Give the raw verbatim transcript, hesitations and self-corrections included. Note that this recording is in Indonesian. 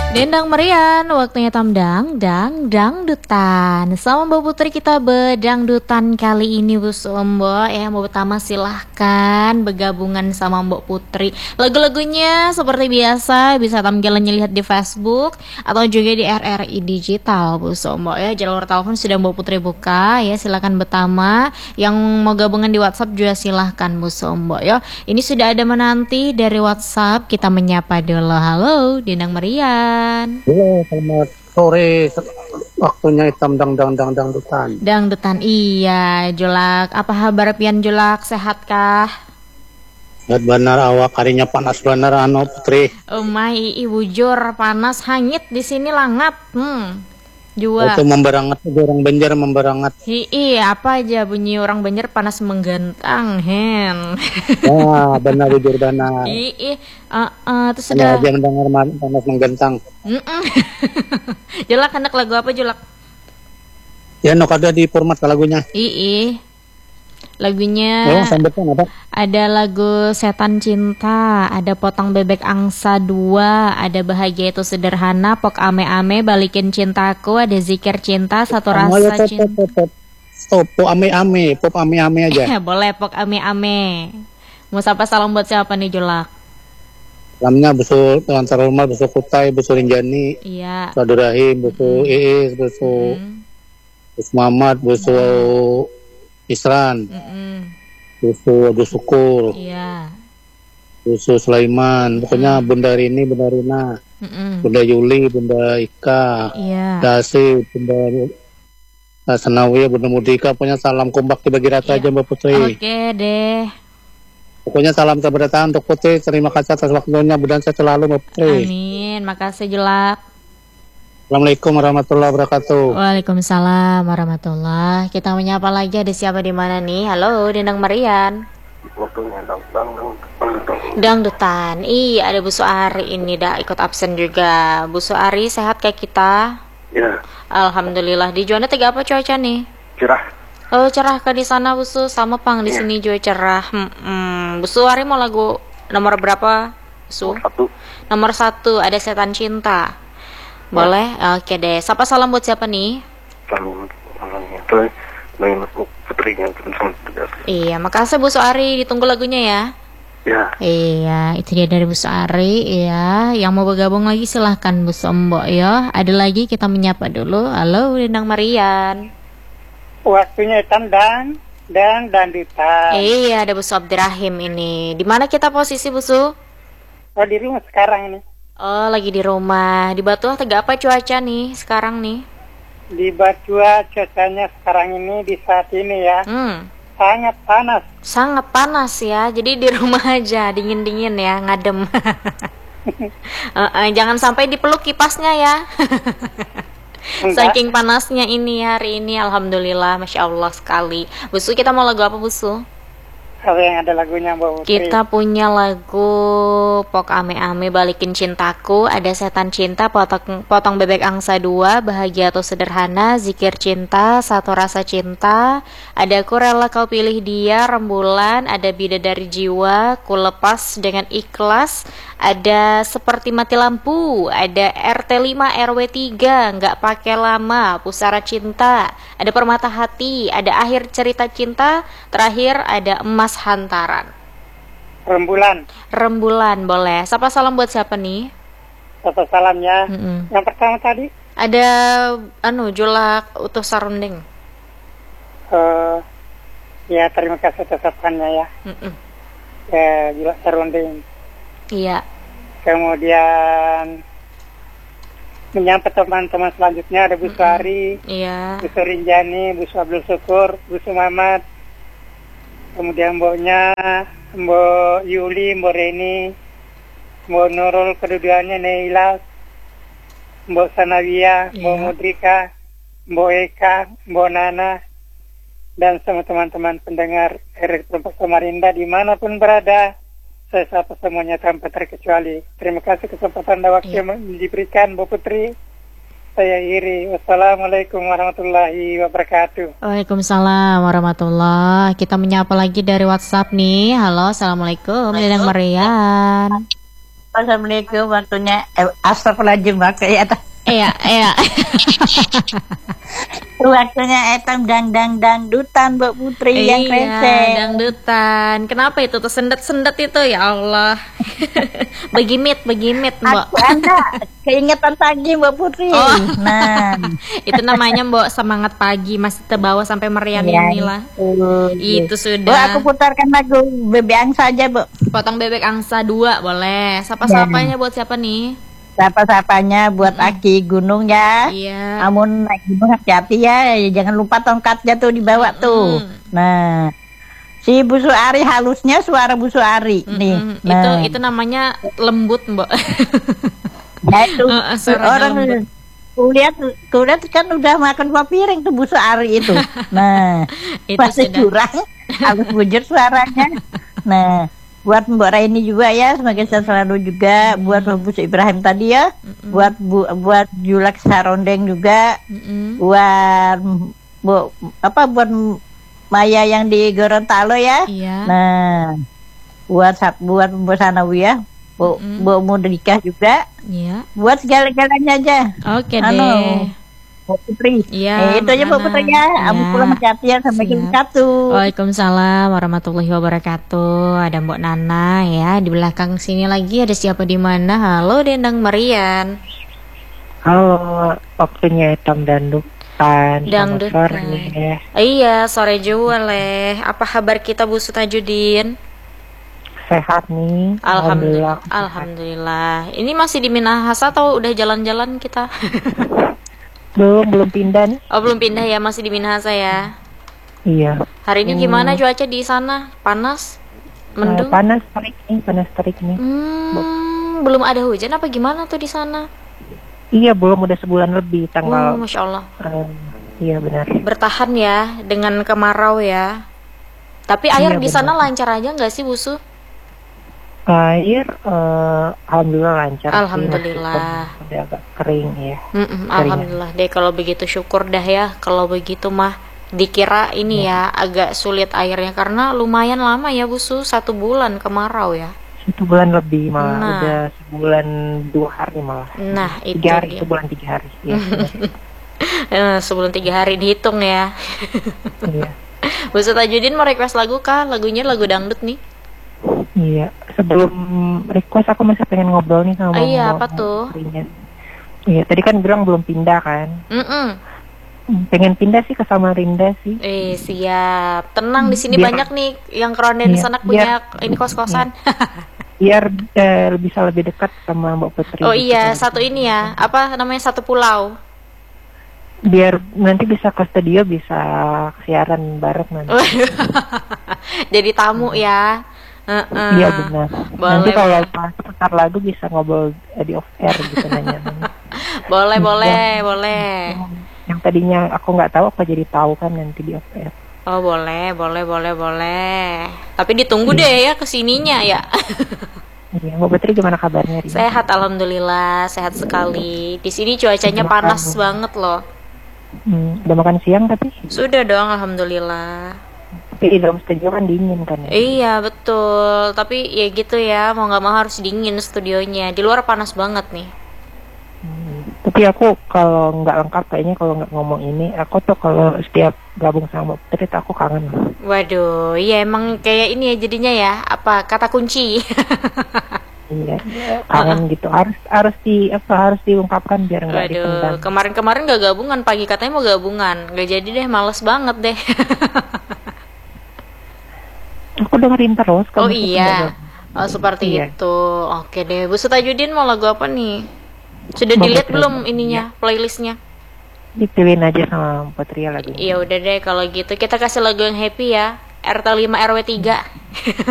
Dendang Merian, waktunya tamdang, dang, dangdutan. Sama Mbak Putri kita bedangdutan kali ini Bu Sombo. Ya, Mbak pertama silahkan bergabungan sama Mbak Putri. Lagu-lagunya seperti biasa bisa tampilannya lihat di Facebook atau juga di R R I Digital Bu Sombo ya. Jalur telepon sudah Mbak Putri buka ya, silahkan pertama. Yang mau gabungan di WhatsApp juga silahkan Bu Sombo ya. Ini sudah ada menanti dari WhatsApp, kita menyapa dulu. Halo, Dendang Merian. Halo, selamat sore. Waktunya hitam dang dang dang dangdutan. Dangdutan, iya. Julak, apa kabar pian Julak? Sehatkah? Sehat benar, awak harinya panas benar anu Putri. Oh my, ibu jur panas hangit di sini langap. Hmm. Jua. Itu memberangat, orang Banjar memberangat. Hi, apa aja bunyi orang Banjar panas menggantang, hen. Wah, benar jujur benar. Hi, uh, uh, terus Hanya sudah. aja mendengar panas menggantang. Julak, hendak lagu apa Julak? Ya, nok ada di format lagunya. Ii, lagunya Oh, sambutan apa? ada lagu Setan Cinta, ada Potong Bebek Angsa dua, ada Bahagia Itu Sederhana, Pok Ame Ame, Balikin Cintaku, ada Zikir Cinta, Satu Kamu Rasa aja, Cinta. Pop, pop, pop. Stop, pop ame ame, pop ame ame aja. Boleh Pok Ame Ame. Mau sapa salam buat siapa nih Julak? Salamnya busu antar rumah, busu Kutai, busu Rinjani, Iya. busu Rahim, busu Iis, busu Hmm. busu Muhammad, busu Isran, Mm-mm. busu Agus Syukur, Iya. busu Sulaiman, pokoknya Bunda Rini, Bunda Rina, Mm-mm. Bunda Yuli, Bunda Ika, Iya. Dasi, Bunda Senawi, Bunda Mudika, pokoknya salam kompak dibagi rata Iya. aja Mbak Putri. Oke deh. Pokoknya salam keberatan untuk Putri, terima kasih atas waktunya, mudah saya selalu Mbak Putri. Amin. Makasih Julak. Assalamualaikum warahmatullahi wabarakatuh. Waalaikumsalam warahmatullahi. Kita menyapa lagi, ada siapa di mana nih? Halo, Dendang Merian. Waktunya dang dang dang dangdutan. Dangdutan. Iya, ada Bu Suari ini dah ikut absen juga. Bu Suari sehat kayak kita? Ya, Alhamdulillah. Di Juanda tiga apa cuaca nih? cerah. Oh, cerah ke di sana Bu Su? Sama Pang di Iya. sini juga cerah. Hmm, Bu Suari mau lagu nomor berapa? Bu Su? Satu. Nomor satu ada Setan Cinta. Boleh? Oke deh. Sapa salam buat siapa nih? Lalu malangnya tuh main putrinya sama tegas. Iya, makasih Bu Suari. Ditunggu lagunya ya. Ya, Iya, itu dia dari Bu Suari. Iya, yang mau bergabung lagi silahkan Bu Sombo ya. Ada lagi, kita menyapa dulu. Halo, Dendang Marian. Waktunya tandang dan dangdutan. Iya, ada Bu Su Abdirahim ini. Di mana kita posisi Bu Su? Oh, di rumah sekarang ini. Oh, lagi di rumah. Di Batuah Tega apa cuaca nih sekarang nih? Di Batua cuacanya sekarang ini di saat ini ya Hmm, sangat panas. sangat panas ya. Jadi di rumah aja, dingin-dingin ya, ngadem. Eh, eh, jangan sampai dipeluk kipasnya ya. Enggak. Saking panasnya ini hari ini, alhamdulillah, masya Allah sekali. Busu, kita mau lagu apa Busu? Kalau yang ada lagunya Mbak Putri. Kita punya lagu Pok Ame Ame, Balikin Cintaku, ada Setan Cinta, Potong, Potong Bebek Angsa dua, Bahagia Atau Sederhana, Zikir Cinta, Satu Rasa Cinta, ada Ku Rela Kau Pilih Dia, Rembulan, ada Bidadari Jiwa, Ku Lepas Dengan Ikhlas, ada Seperti Mati Lampu, ada R T lima R W tiga, Nggak Pakai Lama, Pusara Cinta, ada Permata Hati, ada Akhir Cerita Cinta, terakhir ada Emas Hantaran. Rembulan. Rembulan boleh. Sapa salam buat siapa nih? Satu salam ya. Mm-mm. Yang pertama tadi Ada anu Julak Utuh Sarunding. eh ya terima kasih atas ucapannya ya. Mm-mm. Ya, jelas serunding. Iya. Kemudian menyambut teman-teman selanjutnya ada Bu Suari, Iya. Bu Surinjani, Bu Abdul Syukur, Bu Muhammad, kemudian Mboknya, Mbok Yuli, Mbok Reni, Mbok Nurul, kedudukannya Neila, Mbok Sanawia, Mbok Iya. Mudrika, Mbok Eka, Mbok Nana, dan semua teman-teman pendengar R R I Samarinda dimanapun berada. Saya sapa semuanya tanpa terkecuali. Terima kasih kesempatan dan waktu Iya. yang diberikan Bu Putri. Saya iri. Wassalamualaikum warahmatullahi wabarakatuh. Waalaikumsalam warahmatullahi. Kita menyapa lagi dari WhatsApp nih. Halo, assalamualaikum. Dendang Marian. Assalamualaikum waktunya eh, astagfirullahaladzim waktunya Iya, iya. waktunya etam dang dang dangdutan Mbak Putri yang Iya, keren. dangdutan. Kenapa itu tuh sendet-sendet itu ya Allah. Begimit, begimit, Mbak. Aku Anda keingetan pagi Mbak Putri. Oh. Nah, Itu namanya Mbak semangat pagi masih terbawa sampai meriam ya, inilah. itu. Itu Bu, sudah. aku putarkan lagu Bebe Angsa aja, Bu. Potong bebek angsa dua boleh. Sapa-sapanya buat siapa nih? Sapa-sapanya buat Aki Gunung ya. Iya. Namun naik gunung hati-hati ya, jangan lupa tongkatnya tuh dibawa tuh. Nah, si Bu Suari halusnya suara Bu Suari nih. Mm-mm. Nah, Itu itu namanya lembut, Mbak. ya itu Heeh, suaranya orang lembut. kulihat kulihat kan udah makan dua piring tuh Bu Suari itu. Nah, Itu masih sudah. curang, halus bujur suaranya. Nah, buat Mbak Raini juga ya, semoga sehat selalu juga. Buat Bu Ibrahim tadi ya, buat Bu buat Julek Sarondeng juga. Mm-mm. Buat bu apa buat Maya yang di Gorontalo ya. Iya. Nah, buat Sap- buat Bu Sanawi ya, Bu Mm-mm. Bu Mudrikah juga, Iya. buat segala-galanya aja. Oke Anu, deh. Bu Putri. Iya, Eh, itu aja Bu Mbak Putri Nana. ya. Aku Iya. pulang hati-hati ya, sampai Siap. jumpa tuh. Waalaikumsalam warahmatullahi wabarakatuh. Ada Mbok Nana ya di belakang sini lagi. Ada siapa di mana? Halo Dendang Marian. Halo, waktunya hitam dan dutan. Dangdutan. Selamat sore ya. Iya, sore juga leh. Apa kabar kita Bu Sutajudin? Sehat nih. Alhamdulillah. sehat. Alhamdulillah. Ini masih di Minahasa atau udah jalan-jalan kita? Belum, belum pindah nih. Oh, belum pindah ya, masih di Minahasa ya. Iya. Hari ini gimana cuaca di sana? Panas? Eh, Mendung? panas terik nih, panas terik nih. Hmm, belum ada hujan apa gimana tuh di sana? Iya, belum udah sebulan lebih Oh, tanggal. Masya Allah. eh, iya benar. Bertahan ya dengan kemarau ya. Tapi air Iya, di sana benar. lancar aja nggak sih, Busu? Air, eh, alhamdulillah lancar. sih, Alhamdulillah. meskipun udah agak kering ya. Mm-mm, alhamdulillah deh kalau begitu, syukur dah ya. Kalau begitu mah dikira ini ya agak sulit airnya karena lumayan lama ya Busu, satu bulan kemarau ya. Satu bulan lebih malah, Nah. udah sebulan dua hari malah. Nah itu Tiga hari, dia. sebulan tiga hari. Iya, benar. Eh, sebelum tiga hari dihitung ya. Iya. Busu Tajudin mau request lagu kah? Lagunya lagu dangdut nih. Iya, sebelum request aku masih pengen ngobrol nih sama Ah, iya, Mbak apa tuh? Putrinya. Iya, tadi kan bilang belum pindah kan. Mm-mm. Hmm, Pengen pindah sih ke Samarinda sih. Eh siap, tenang di sini Biar- banyak nih yang keronden di Iya, sana biar- punya ini kos-kosan. Biar eh, bisa lebih dekat sama Mbak Putri. Oh gitu iya, kan. satu ini ya, apa namanya satu pulau. Biar nanti bisa ke studio, bisa siaran bareng nanti. Jadi tamu ya. Heeh. Iya benar. Boleh, Nanti kalau boleh. pas putar lagu bisa ngobrol eh, di off air gitu nanya. Boleh, Iya. boleh, boleh. Yang tadinya aku nggak tahu, aku jadi tahu kan nanti di off air. Oh boleh, boleh, boleh, boleh. Tapi ditunggu deh ya kesininya ya. Iya, Mbak Putri gimana kabarnya? Ria? Sehat, alhamdulillah, sehat sekali. Di sini cuacanya Makan. panas banget loh. Hmm, udah makan siang tapi? Sudah dong, alhamdulillah. Tapi di dalam studio kan dingin kan ya? Iya betul. Tapi ya gitu ya, mau nggak mau harus dingin studionya. Di luar panas banget nih. Hmm, Tapi aku kalau nggak lengkap kayaknya kalau nggak ngomong ini, aku tuh kalau setiap gabung sama Mbak Putri tuh aku kangen. Waduh, iya emang kayak ini ya jadinya ya. Apa kata kunci? Iya, kangen gitu. Harus harus di apa harus diungkapkan biar nggak Waduh, dipendam. kemarin-kemarin gak gabungan, pagi katanya mau gabungan. Gak jadi deh, males banget deh. Aku dengerin terus. Oh kamu tuh iya, nggak- oh seperti Iya. itu. Oke deh, Bu Sutajudin mau lagu apa nih? Sudah Mau dilihat Putri. belum ininya, playlistnya? Dipilihin aja sama Mbak Putri ya lagunya. Iya udah deh kalau gitu kita kasih lagu yang happy ya. R T lima R W tiga.